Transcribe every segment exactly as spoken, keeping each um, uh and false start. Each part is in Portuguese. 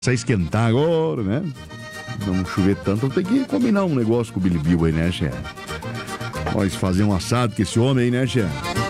a esquentar agora, né? Não chover tanto, tem que combinar um negócio com o Billy Bill aí, né, chefe? Nós fazer um assado com esse homem aí, né, chefe?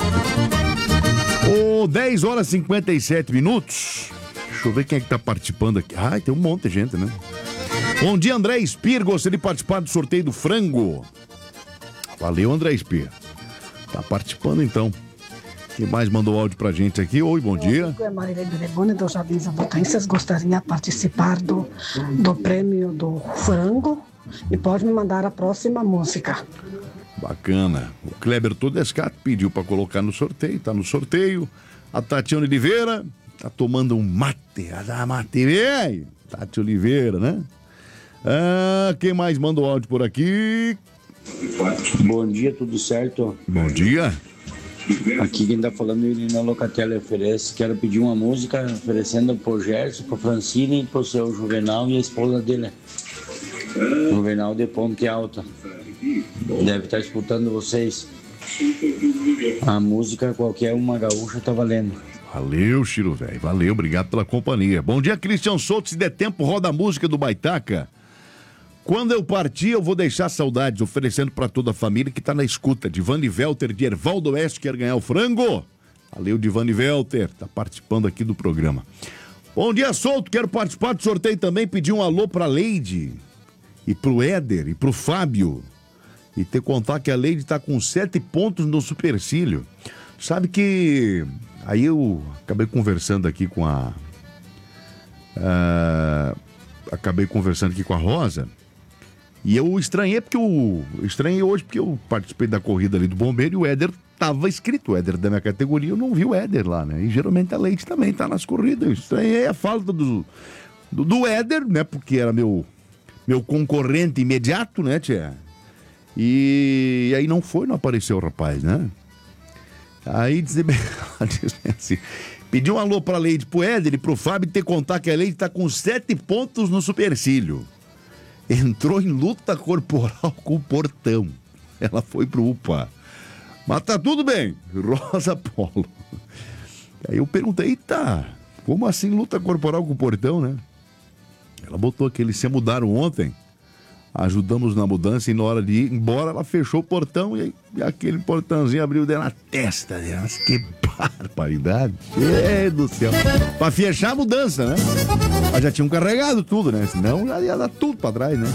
Ô, dez horas e cinquenta e sete minutos. Deixa eu ver quem é que tá participando aqui. Ai, tem um monte de gente, né? Bom dia, André Espir. Gostaria de participar do sorteio do frango. Valeu, André Espir. Tá participando, então. Quem mais mandou áudio pra gente aqui? Oi, bom dia. Eu, Marilene Lebone, dos Jardins Abocanças, gostaria de participar do, do prêmio do frango e pode me mandar a próxima música. Bacana. O Kleber Todescato pediu pra colocar no sorteio, tá no sorteio. A Tatiana Oliveira tá tomando um mate. Ah, mate, velho. Tati Oliveira, né? Ah, quem mais mandou áudio por aqui? Bom dia, tudo certo? Bom dia. Aqui quem tá falando é o Irina Locatelli. Oferece, quero pedir uma música oferecendo pro Gerson, pro Francine, pro seu Juvenal e a esposa dele, Juvenal de Ponte Alta. Deve estar escutando vocês. A música qualquer uma gaúcha tá valendo. Valeu, Chiro, velho. Valeu, obrigado pela companhia. Bom dia, Cristian Souto. Se der tempo, roda a música do Baitaca. Quando eu partir, eu vou deixar saudades, oferecendo para toda a família que tá na escuta. Divani Velter, de Ervaldo Oeste, quer ganhar o frango? Valeu, Divani Velter, tá participando aqui do programa. Bom dia, Souto, quero participar do sorteio também, pedir um alô pra Leide, e pro Éder, e pro Fábio, e ter contar que a Leide tá com sete pontos no supercílio. Sabe que... Aí eu acabei conversando aqui com a... Uh, acabei conversando aqui com a Rosa... E eu estranhei porque eu estranhei hoje porque eu participei da corrida ali do bombeiro e o Éder tava escrito, o Éder da minha categoria, eu não vi o Éder lá, né? E geralmente a Leite também tá nas corridas. Eu estranhei a falta do, do, do Éder, né? Porque era meu, meu concorrente imediato, né, tia? E, e aí não foi, não apareceu o rapaz, né? Aí diz assim, pediu um alô pra Leite, pro Éder e pro Fábio ter contar que a Leite tá com sete pontos no supercílio. Entrou em luta corporal com o Portão. Ela foi pro U P A. Mas tá tudo bem. Rosa Polo. Aí eu perguntei, eita, como assim luta corporal com o Portão, né? Ela botou aqui, eles se mudaram ontem. Ajudamos na mudança e na hora de ir embora, ela fechou o portão e, aí, e aquele portãozinho abriu dela na testa dela. Que barbaridade. Meu Deus do céu. Pra fechar a mudança, né? Mas já tinham carregado tudo, né? Senão já ia dar tudo pra trás, né?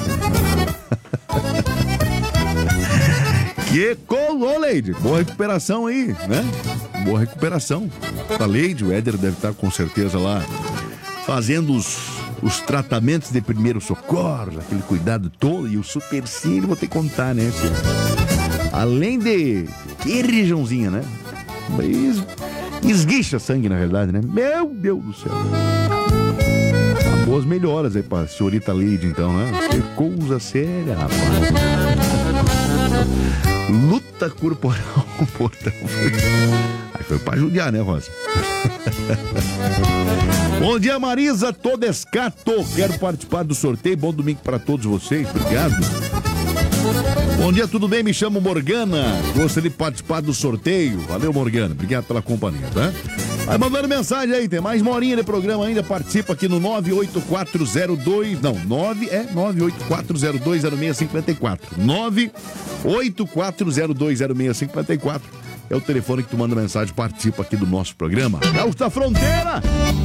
Que colou, Leide. Boa recuperação aí, né? Boa recuperação pra Leide. O Éder deve estar com certeza lá fazendo os... os tratamentos de primeiro socorro, aquele cuidado todo, e o supercílio, vou ter que contar, né, senhor? Além de... que regiãozinha, né? Mas esguicha sangue, na verdade, né? Meu Deus do céu. Boas melhoras aí pra senhorita Leide, então, né? Que coisa séria, rapaz. Luta corporal com o Portão. Aí foi pra judiar, né, Rosa? Bom dia, Marisa Todescato. Quero participar do sorteio. Bom domingo para todos vocês. Obrigado. Bom dia, tudo bem? Me chamo Morgana. Gostaria de participar do sorteio. Valeu, Morgana. Obrigado pela companhia, tá? Vai mandando mensagem aí. Tem mais uma horinha de programa ainda. Participa aqui no nove oito quatro zero dois... Não, nove é nove oito quatro zero dois zero seis cinco quatro. nove oito quatro zero dois zero seis cinco quatro. É o telefone que tu manda mensagem, participa aqui do nosso programa. Gaúcho da Fronteira!